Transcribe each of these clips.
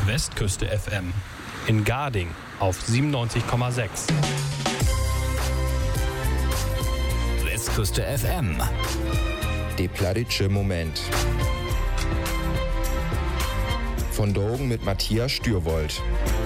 Westküste FM in Garding auf 97,6. Westküste FM. Der plattitsche Moment. Von Drogen mit Matthias Stürwold.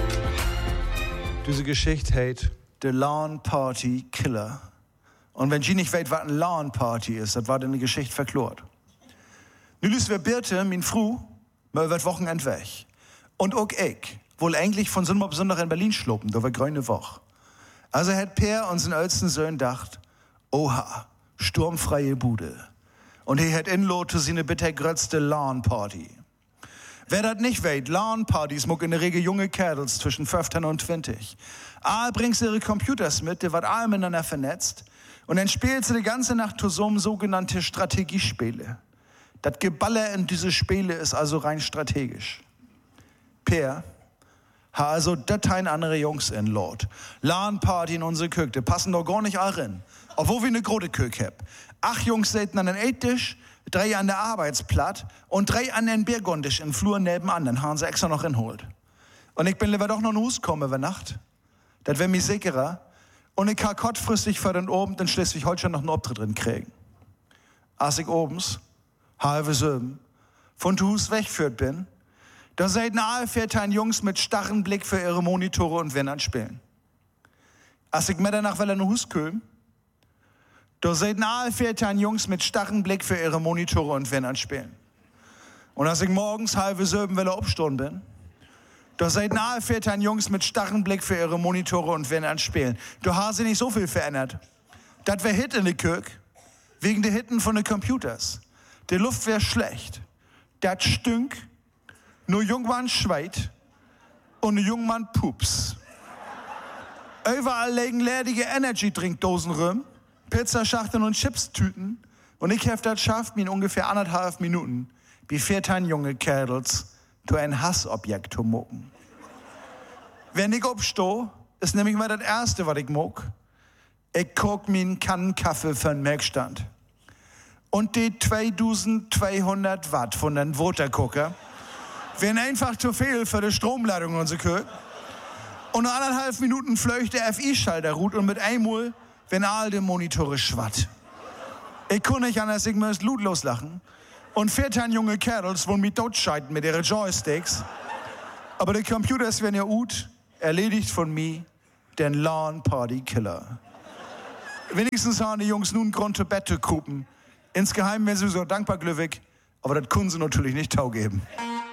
Diese Geschichte heißt The Lawn Party Killer. Und wenn Sie nicht weiß, was eine Lawn Party ist, das war dann eine Geschichte verklort. Nu lüst wir Birte, mein Fru, mal wird Wochenend weg. Und auch ich, wohl eigentlich von Sonntag bis Sonntag in Berlin schlopen, da war grüne Woche. Also hat Per und sein ältesten Sohn gedacht, oha, sturmfreie Bude. Und er hat inlo zu seine bittergrötzte Lawn Party. Wer das nicht weiß, Lawn-Partys muck in der Regel junge Kerls zwischen 15 und 20. Bringt sie ihre Computers mit, die wird alle miteinander vernetzt. Und dann spielt sie die ganze Nacht zu so einem sogenannten Strategiespiele. Das Geballer in diese Spiele ist also rein strategisch. Per ha also Dateien andere Jungs in Lord. LAN-Party in unsere Küche, die passen doch gar nicht all rein. Obwohl wir eine große Küche hab. 8 Jungs sitzen an den Ecktisch, 3 an der Arbeitsplatz und 3 an den Biergondisch im Flur nebenan. Dann haben sie extra noch hinholt. Und ich bin lieber doch noch in Hus kommen über Nacht. Das wär mir sicherer. Und ich kann kurzfristig für den Abend in Schleswig-Holstein noch einen Auftritt drin kriegen. Als ich obens, halbe Söben, von Hus weggeführt bin, da seid alle 14 Jungs mit starren Blick für ihre Monitore und Winnern spielen. Als ich Mitternacht in Hus kam, da seid alle 14 Jungs mit starren Blick für ihre Monitore und Winnern spielen. Und als ich morgens halbe Söben will aufstehen bin, da seid alle 14 Jungs mit starren Blick für ihre Monitore und Winnern spielen. Da haben sie nicht so viel verändert. Das wär Hit in der Kirche, wegen der Hitten von den Computers. Die Luft wär schlecht. Das stünk. Nur Jungmann schweit und ein Jungmann pups. Überall liegen ledige Energy-Trinkdosen rum, Pizzaschachteln und Chipstüten. Und ich hab das schafft mir in ungefähr 1,5 Minuten, wie 14 junge Kerls, zu ein Hassobjekt zu mucken. Wenn ich aufstehe, ist nämlich mal das Erste, was ich muck. Ich guck mir einen Kannen Kaffee für den Merkstand. Und die 2200 Watt von den Watercooker wären einfach zu viel für die Stromleitung in unsere Küche. Und nach 1,5 Minuten fleucht der FI-Schalter ruht und mit einmal, wenn all die Monitore schwatt. Ich kann nicht anders, ich muss blutlos lachen. Und 14 junge Kerls wollen mich totscheiden mit ihren Joysticks. Aber die Computers werden ja gut, erledigt von mir, den Lawn Party Killer. Wenigstens haben die Jungs nun Grund zu Bett zu kupen. Insgeheim wären sie so dankbar glücklich, aber das können sie natürlich nicht taugeben.